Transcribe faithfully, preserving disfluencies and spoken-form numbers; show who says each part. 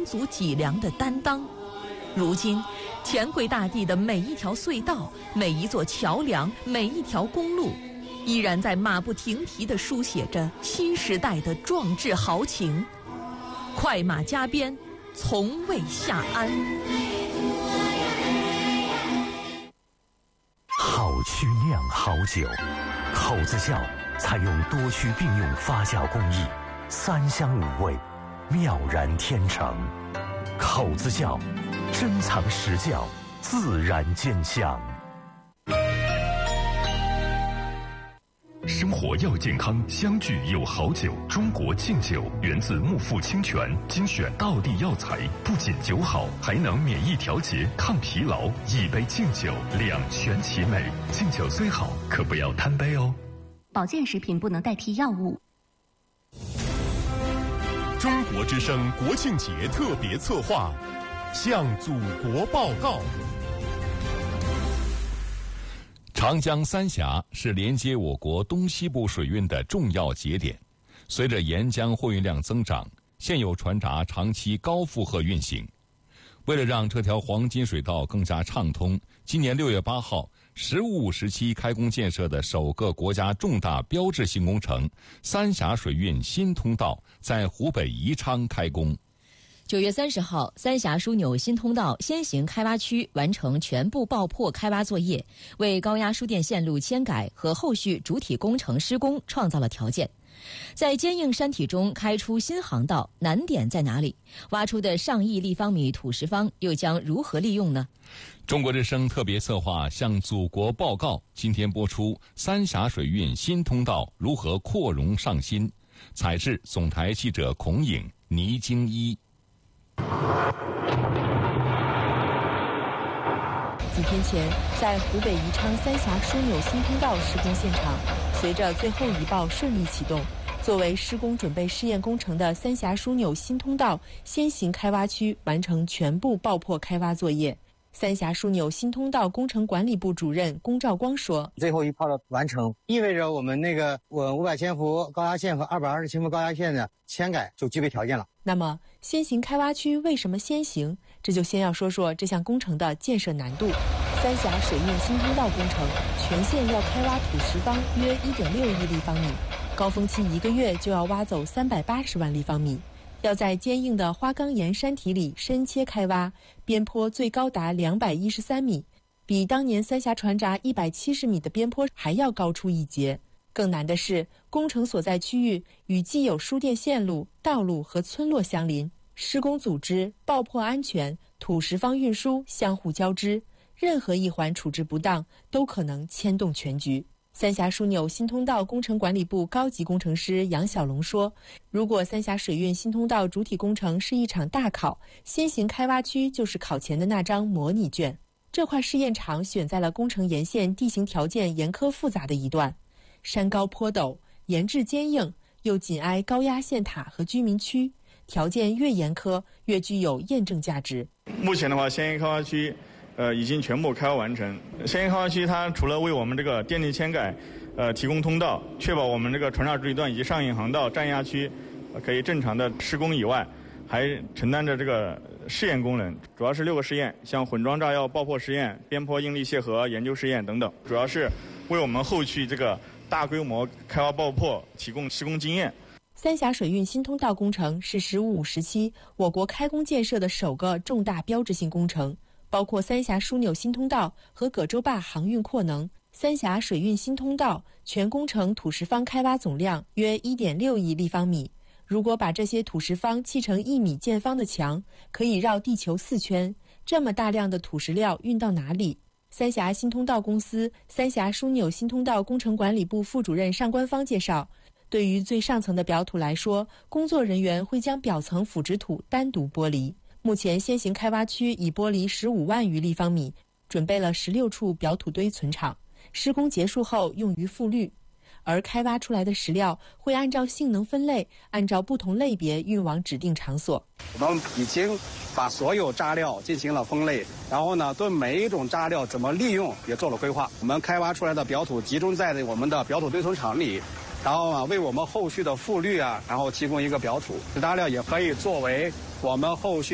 Speaker 1: 足脊梁的担当。如今，钱柜大地的每一条隧道、每一座桥梁、每一条公路，依然在马不停蹄地书写着新时代的壮志豪情。快马加鞭，从未下鞍。
Speaker 2: 好曲酿好酒，口子窖采用多区并用发酵工艺，三香五味，妙然天成。口子窖，珍藏实窖，自然见香。
Speaker 3: 生活要健康，相聚有好酒。中国敬酒源自木富清泉，精选道地药材，不仅酒好，还能免疫调节、抗疲劳。一杯敬酒，两全其美。敬酒虽好，可不要贪杯哦。
Speaker 4: 保健食品不能代替药物。
Speaker 5: 中国之声国庆节特别策划，向祖国报告。
Speaker 6: 长江三峡是连接我国东西部水运的重要节点，随着沿江货运量增长，现有船闸长期高负荷运行。为了让这条黄金水道更加畅通，今年六月八号，十五五时期开工建设的首个国家重大标志性工程——三峡水运新通道在湖北宜昌开工。
Speaker 7: 九月三十号，三峡枢纽新通道先行开挖区完成全部爆破开挖作业，为高压输电线路迁改和后续主体工程施工创造了条件。在坚硬山体中开出新航道，难点在哪里？挖出的上亿立方米土石方又将如何利用呢？
Speaker 6: 中国之声特别策划向祖国报告，今天播出三峡水运新通道如何扩容上新。采制总台记者孔颖、倪京一。
Speaker 8: 几天前，在湖北宜昌三峡枢纽新通道施工现场，随着最后一爆顺利启动，作为施工准备试验工程的三峡枢纽新通道先行开挖区完成全部爆破开挖作业。三峡枢纽新通道工程管理部主任龚兆光说：“
Speaker 9: 最后一炮的完成，意味着我们那个我五百千伏高压线和二百二十千伏高压线的迁改就具备条件了。”
Speaker 8: 那么，先行开挖区为什么先行？这就先要说说这项工程的建设难度。三峡水运新通道工程全线要开挖土石方约 一点六亿立方米，高峰期一个月就要挖走三百八十万立方米。要在坚硬的花岗岩山体里深切开挖，边坡最高达两百一十三米，比当年三峡船闸一百七十米的边坡还要高出一截。更难的是，工程所在区域与既有输电线路、道路和村落相邻，施工组织、爆破安全、土石方运输相互交织，任何一环处置不当，都可能牵动全局。三峡枢纽新通道工程管理部高级工程师杨小龙说：“如果三峡水运新通道主体工程是一场大考，先行开挖区就是考前的那张模拟卷。这块试验场选在了工程沿线地形条件严苛复杂的一段，山高坡陡，岩质坚硬，又紧挨高压线塔和居民区，条件越严苛，越具有验证价值。
Speaker 10: 目前的话，先行开挖区。”呃，已经全部开挖完成。先行开挖区它除了为我们这个电力迁改，呃，提供通道，确保我们这个船闸主体段以及上引航道、占压区、呃、可以正常的施工以外，还承担着这个试验功能。主要是六个试验，像混装炸药爆破试验、边坡应力楔合研究试验等等，主要是为我们后续这个大规模开挖爆破提供施工经验。
Speaker 8: 三峡水运新通道工程是“十五五”时期我国开工建设的首个重大标志性工程。包括三峡枢纽新通道和葛洲坝航运扩能。三峡水运新通道全工程土石方开挖总量约 一点六亿立方米。如果把这些土石方砌成一米见方的墙，可以绕地球四圈。这么大量的土石料运到哪里？三峡新通道公司三峡枢纽新通道工程管理部副主任尚官方介绍，对于最上层的表土来说，工作人员会将表层腐殖土单独剥离。目前先行开挖区已剥离十五万余立方米，准备了十六处表土堆存场，施工结束后用于复滤。而开挖出来的石料会按照性能分类，按照不同类别运往指定场所。
Speaker 11: 我们已经把所有渣料进行了分类，然后呢，对每一种渣料怎么利用也做了规划。我们开挖出来的表土集中在我们的表土堆存场里，然后啊，为我们后续的复滤啊，然后提供一个表土。渣料也可以作为我们后续